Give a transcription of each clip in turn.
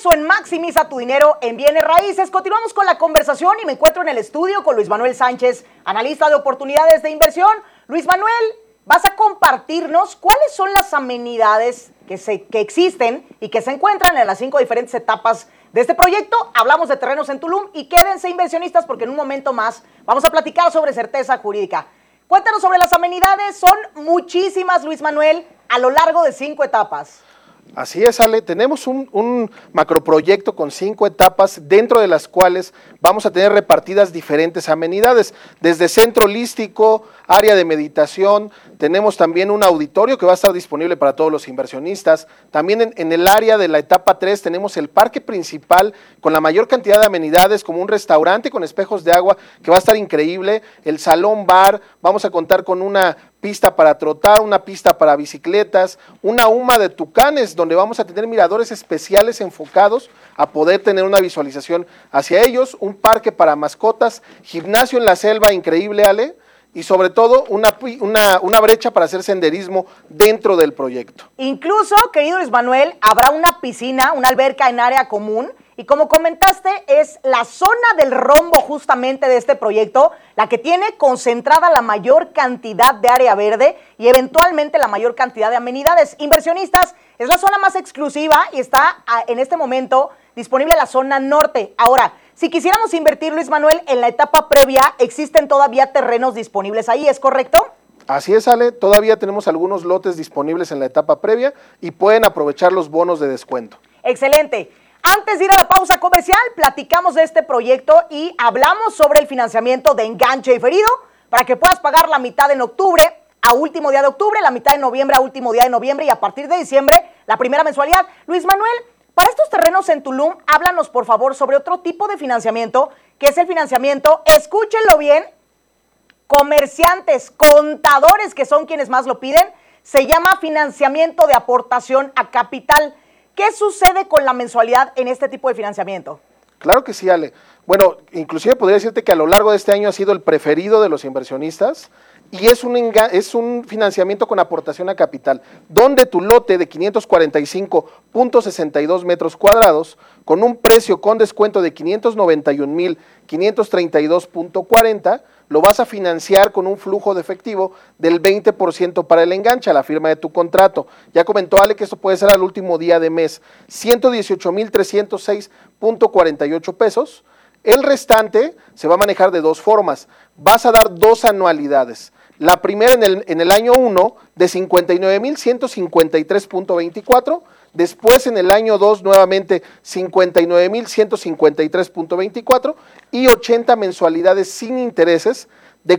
regreso en Maximiza tu dinero en bienes raíces. Continuamos con la conversación y me encuentro en el estudio con Luis Manuel Sánchez, analista de oportunidades de inversión. Luis Manuel, vas a compartirnos cuáles son las amenidades que existen y que se encuentran en las 5 diferentes etapas de este proyecto. Hablamos de terrenos en Tulum y quédense inversionistas porque en un momento más vamos a platicar sobre certeza jurídica. Cuéntanos sobre las amenidades, son muchísimas, Luis Manuel, a lo largo de 5 etapas. Así es, Ale, tenemos un macroproyecto con 5 etapas, dentro de las cuales vamos a tener repartidas diferentes amenidades, desde centro holístico, área de meditación, tenemos también un auditorio que va a estar disponible para todos los inversionistas, también en el área de la etapa 3 tenemos el parque principal con la mayor cantidad de amenidades, como un restaurante con espejos de agua que va a estar increíble, el salón bar, vamos a contar con una pista para trotar, una pista para bicicletas, una huma de tucanes donde vamos a tener miradores especiales enfocados a poder tener una visualización hacia ellos, un parque para mascotas, gimnasio en la selva increíble, Ale, y sobre todo una brecha para hacer senderismo dentro del proyecto. Incluso, querido Luis Manuel, habrá una piscina, una alberca en área común. Y como comentaste, es la zona del rombo justamente de este proyecto la que tiene concentrada la mayor cantidad de área verde y eventualmente la mayor cantidad de amenidades. Inversionistas, es la zona más exclusiva y está en este momento disponible la zona norte. Ahora, si quisiéramos invertir, Luis Manuel, en la etapa previa, existen todavía terrenos disponibles ahí, ¿es correcto? Así es, Ale, todavía tenemos algunos lotes disponibles en la etapa previa y pueden aprovechar los bonos de descuento. Excelente. Antes de ir a la pausa comercial, platicamos de este proyecto y hablamos sobre el financiamiento de enganche diferido para que puedas pagar la mitad en octubre a último día de octubre, la mitad de noviembre a último día de noviembre y a partir de diciembre la primera mensualidad. Luis Manuel, para estos terrenos en Tulum, háblanos por favor sobre otro tipo de financiamiento que es el financiamiento, escúchenlo bien, comerciantes, contadores que son quienes más lo piden, se llama financiamiento de aportación a capital. ¿Qué sucede con la mensualidad en este tipo de financiamiento? Claro que sí, Ale. Bueno, inclusive podría decirte que a lo largo de este año ha sido el preferido de los inversionistas y es un financiamiento con aportación a capital, donde tu lote de 545.62 metros cuadrados, con un precio con descuento de 591,532.40, lo vas a financiar con un flujo de efectivo del 20% para el enganche a la firma de tu contrato. Ya comentó Ale que esto puede ser al último día de mes, 118,306.48 pesos. El restante se va a manejar de 2 formas. Vas a dar 2 anualidades. La primera en el año 1 de 59,153.24, después en el año 2 nuevamente 59,153.24 y 80 mensualidades sin intereses de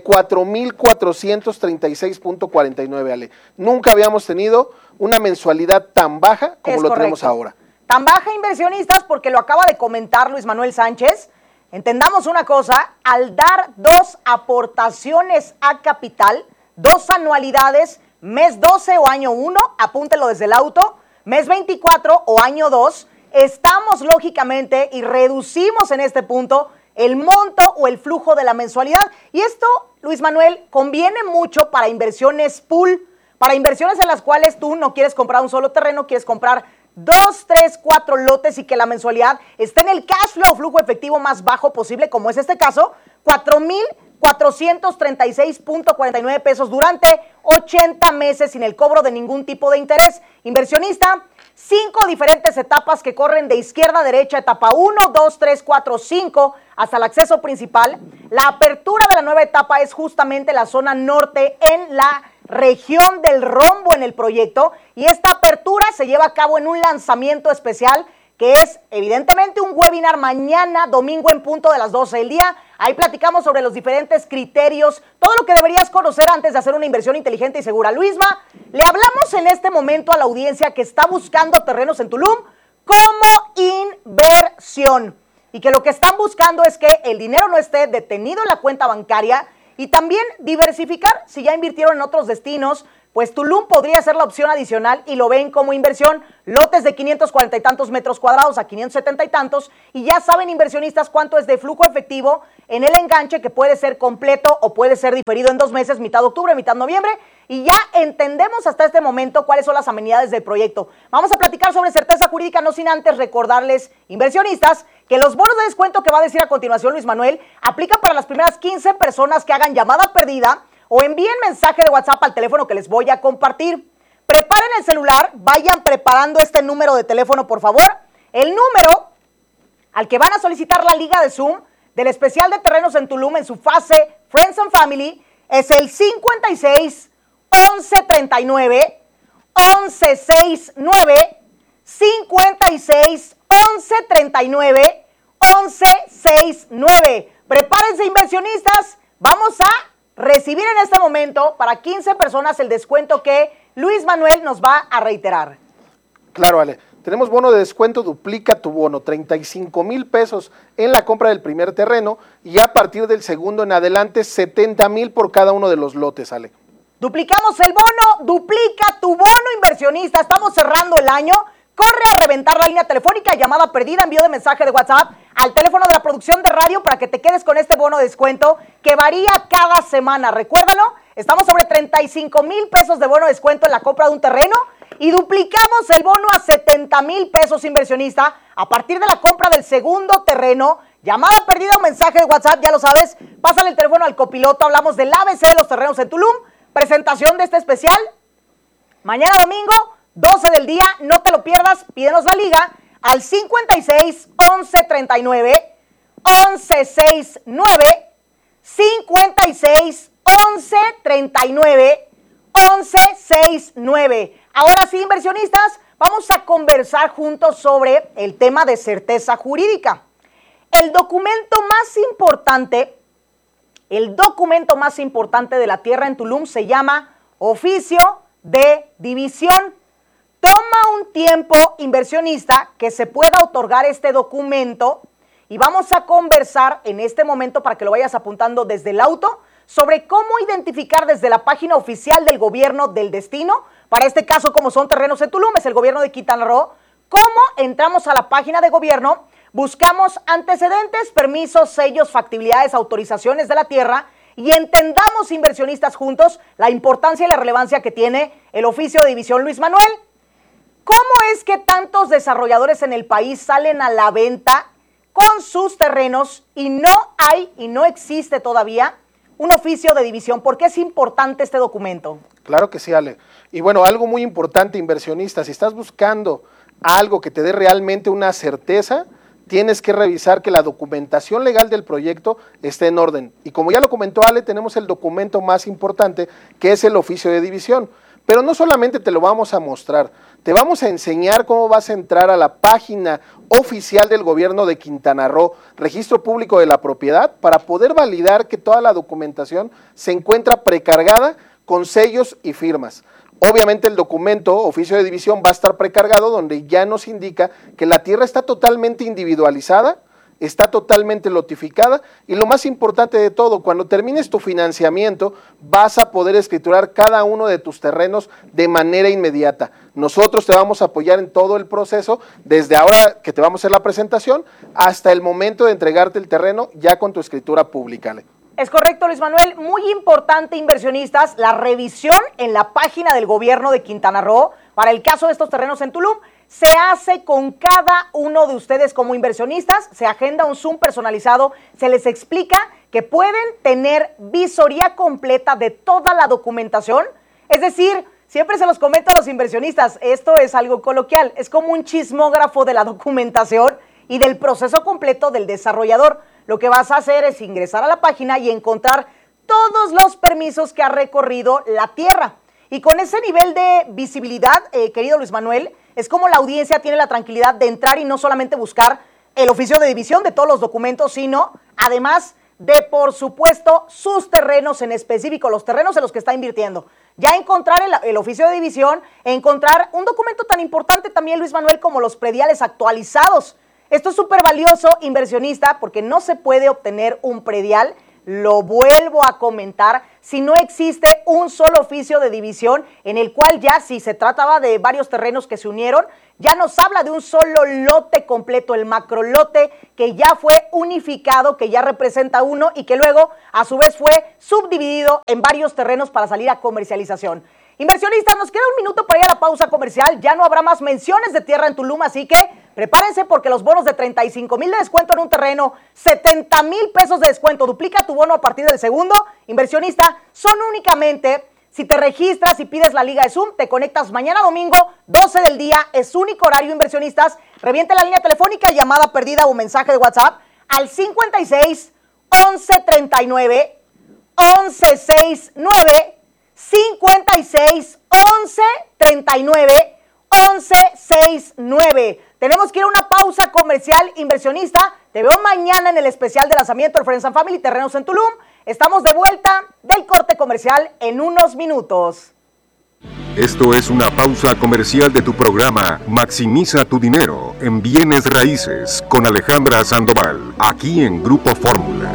4,436.49, Ale. Nunca habíamos tenido una mensualidad tan baja como lo tenemos ahora. Tan baja, inversionistas, porque lo acaba de comentar Luis Manuel Sánchez. Entendamos una cosa, al dar 2 aportaciones a capital, 2 anualidades, mes 12 o año 1, apúntelo desde el auto, mes 24 o año 2, estamos lógicamente y reducimos en este punto el monto o el flujo de la mensualidad. Y esto, Luis Manuel, conviene mucho para inversiones pool, para inversiones en las cuales tú no quieres comprar un solo terreno, quieres comprar 2, 3, 4 lotes y que la mensualidad esté en el cash flow o flujo efectivo más bajo posible, como es este caso, 4,436.49 pesos durante 80 meses sin el cobro de ningún tipo de interés. Inversionista, 5 diferentes etapas que corren de izquierda a derecha, etapa 1, 2, 3, 4, 5, hasta el acceso principal. La apertura de la nueva etapa es justamente la zona norte en la región del rombo en el proyecto y esta apertura se lleva a cabo en un lanzamiento especial que es evidentemente un webinar mañana, domingo en punto de las 12 del día. Ahí platicamos sobre los diferentes criterios, todo lo que deberías conocer antes de hacer una inversión inteligente y segura. Luisma, le hablamos en este momento a la audiencia que está buscando terrenos en Tulum como inversión y que lo que están buscando es que el dinero no esté detenido en la cuenta bancaria y también diversificar si ya invirtieron en otros destinos pues Tulum podría ser la opción adicional y lo ven como inversión, lotes de 540 y tantos metros cuadrados a 570 y tantos, y ya saben inversionistas cuánto es de flujo efectivo en el enganche, que puede ser completo o puede ser diferido en 2 meses, mitad octubre, mitad noviembre, y ya entendemos hasta este momento cuáles son las amenidades del proyecto. Vamos a platicar sobre certeza jurídica, no sin antes recordarles, inversionistas, que los bonos de descuento que va a decir a continuación Luis Manuel aplican para las primeras 15 personas que hagan llamada perdida o envíen mensaje de WhatsApp al teléfono que les voy a compartir. Preparen el celular, vayan preparando este número de teléfono, por favor. El número al que van a solicitar la liga de Zoom del especial de terrenos en Tulum en su fase Friends and Family es el 56 11 39 11 69 56 11 39 11 69. Prepárense, inversionistas, vamos a recibir en este momento para 15 personas el descuento que Luis Manuel nos va a reiterar. Claro, Ale. Tenemos bono de descuento, duplica tu bono, 35,000 pesos en la compra del primer terreno y a partir del segundo en adelante 70,000 por cada uno de los lotes, Ale. Duplicamos el bono, duplica tu bono, inversionista. Estamos cerrando el año. Corre a reventar la línea telefónica, llamada perdida, envío de mensaje de WhatsApp al teléfono de la producción de radio para que te quedes con este bono de descuento que varía cada semana. Recuérdalo, estamos sobre 35,000 pesos de bono de descuento en la compra de un terreno y duplicamos el bono a 70,000 pesos, inversionista, a partir de la compra del segundo terreno. Llamada perdida o mensaje de WhatsApp, ya lo sabes, pásale el teléfono al copiloto, hablamos del ABC de los terrenos en Tulum, presentación de este especial, mañana domingo, 12 del día, no te lo pierdas, pídenos la liga al 56 11 39 11 69 56 11 39 11 69. Ahora sí, inversionistas, vamos a conversar juntos sobre el tema de certeza jurídica. El documento más importante de la tierra en Tulum se llama Oficio de División. Toma un tiempo, inversionista, que se pueda otorgar este documento y vamos a conversar en este momento para que lo vayas apuntando desde el auto sobre cómo identificar desde la página oficial del gobierno del destino, para este caso como son terrenos en Tulum, es el gobierno de Quintana Roo, cómo entramos a la página de gobierno, buscamos antecedentes, permisos, sellos, factibilidades, autorizaciones de la tierra y entendamos, inversionistas, juntos la importancia y la relevancia que tiene el oficio de división. Luis Manuel, ¿cómo es que tantos desarrolladores en el país salen a la venta con sus terrenos y no hay y no existe todavía un oficio de división? ¿Por qué es importante este documento? Claro que sí, Ale. Y bueno, algo muy importante, inversionista, si estás buscando algo que te dé realmente una certeza, tienes que revisar que la documentación legal del proyecto esté en orden. Y como ya lo comentó Ale, tenemos el documento más importante, que es el oficio de división. Pero no solamente te lo vamos a mostrar, te vamos a enseñar cómo vas a entrar a la página oficial del gobierno de Quintana Roo, Registro Público de la Propiedad, para poder validar que toda la documentación se encuentra precargada con sellos y firmas. Obviamente el documento oficio de división va a estar precargado donde ya nos indica que la tierra está totalmente individualizada, está totalmente lotificada y lo más importante de todo, cuando termines tu financiamiento vas a poder escriturar cada uno de tus terrenos de manera inmediata. Nosotros te vamos a apoyar en todo el proceso, desde ahora que te vamos a hacer la presentación hasta el momento de entregarte el terreno ya con tu escritura pública. Es correcto, Luis Manuel. Muy importante, inversionistas, la revisión en la página del gobierno de Quintana Roo para el caso de estos terrenos en Tulum. Se hace con cada uno de ustedes como inversionistas, se agenda un Zoom personalizado, se les explica que pueden tener visoría completa de toda la documentación. Es decir, siempre se los comento a los inversionistas, esto es algo coloquial, es como un chismógrafo de la documentación y del proceso completo del desarrollador. Lo que vas a hacer es ingresar a la página y encontrar todos los permisos que ha recorrido la tierra. Y con ese nivel de visibilidad, querido Luis Manuel, es como la audiencia tiene la tranquilidad de entrar y no solamente buscar el oficio de división de todos los documentos, sino además de, por supuesto, sus terrenos en específico, los terrenos en los que está invirtiendo. Ya encontrar el oficio de división, encontrar un documento tan importante también, Luis Manuel, como los prediales actualizados. Esto es súper valioso, inversionista, porque no se puede obtener un predial lo vuelvo a comentar, si no existe un solo oficio de división en el cual ya, si se trataba de varios terrenos que se unieron, ya nos habla de un solo lote completo, el macrolote que ya fue unificado, que ya representa uno y que luego a su vez fue subdividido en varios terrenos para salir a comercialización. Inversionistas, nos queda un minuto para ir a la pausa comercial, ya no habrá más menciones de tierra en Tulum, así que prepárense porque los bonos de 35,000 de descuento en un terreno, 70,000 pesos de descuento, duplica tu bono a partir del segundo, inversionista, son únicamente si te registras y pides la liga de Zoom, te conectas mañana domingo, 12 del día, es único horario, inversionistas, reviente la línea telefónica, llamada perdida o mensaje de WhatsApp al 56 11 39 11 69 56 11 39 11 69. Tenemos que ir a una pausa comercial, inversionista. Te veo mañana en el especial de lanzamiento del Friends and Family Terrenos en Tulum. Estamos de vuelta del corte comercial en unos minutos. Esto es una pausa comercial de tu programa Maximiza tu dinero en bienes raíces con Alejandra Sandoval, aquí en Grupo Fórmula.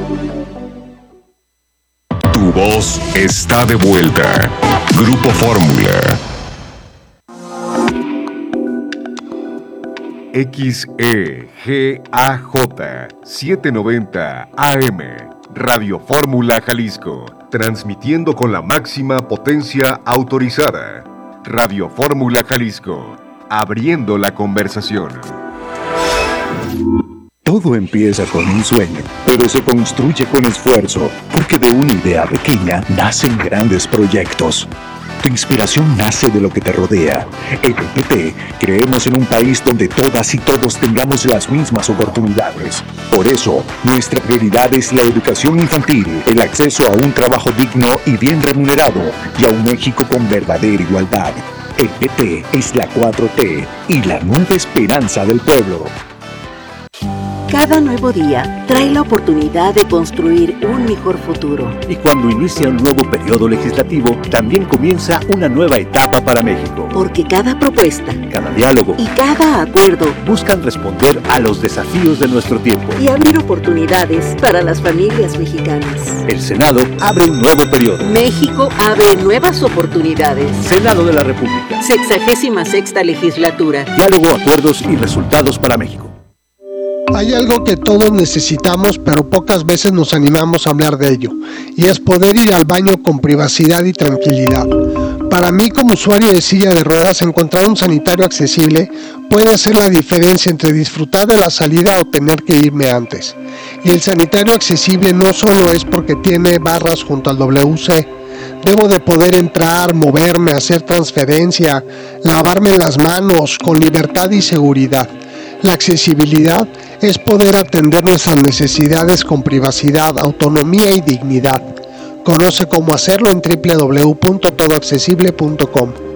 Tu voz está de vuelta. Grupo Fórmula. XEGAJ 790 AM. Radio Fórmula Jalisco. Transmitiendo con la máxima potencia autorizada. Radio Fórmula Jalisco. Abriendo la conversación. Todo empieza con un sueño, pero se construye con esfuerzo, porque de una idea pequeña nacen grandes proyectos. Tu inspiración nace de lo que te rodea. En el PT creemos en un país donde todas y todos tengamos las mismas oportunidades. Por eso, nuestra prioridad es la educación infantil, el acceso a un trabajo digno y bien remunerado, y a un México con verdadera igualdad. El PT es la 4T y la nueva esperanza del pueblo. Cada nuevo día trae la oportunidad de construir un mejor futuro. Y cuando inicia un nuevo periodo legislativo, también comienza una nueva etapa para México. Porque cada propuesta, cada diálogo y cada acuerdo buscan responder a los desafíos de nuestro tiempo y abrir oportunidades para las familias mexicanas. El Senado abre un nuevo periodo. México abre nuevas oportunidades. Senado de la República. 66ª legislatura. Diálogo, acuerdos y resultados para México. Hay algo que todos necesitamos, pero pocas veces nos animamos a hablar de ello, y es poder ir al baño con privacidad y tranquilidad. Para mí, como usuario de silla de ruedas, encontrar un sanitario accesible puede hacer la diferencia entre disfrutar de la salida o tener que irme antes. Y el sanitario accesible no solo es porque tiene barras junto al WC. Debo de poder entrar, moverme, hacer transferencia, lavarme las manos con libertad y seguridad. La accesibilidad es poder atender nuestras necesidades con privacidad, autonomía y dignidad. Conoce cómo hacerlo en www.todoaccesible.com.